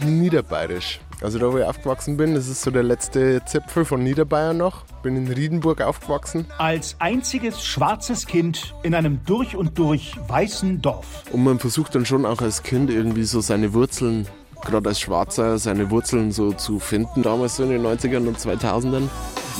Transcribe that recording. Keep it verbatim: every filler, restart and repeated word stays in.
niederbayerisch. Also da, wo ich aufgewachsen bin, das ist so der letzte Zipfel von Niederbayern noch. Bin in Riedenburg aufgewachsen. Als einziges schwarzes Kind in einem durch und durch weißen Dorf. Und man versucht dann schon auch als Kind irgendwie so seine Wurzeln, gerade als Schwarzer, seine Wurzeln so zu finden. Damals so in den neunzigern und zweitausendern.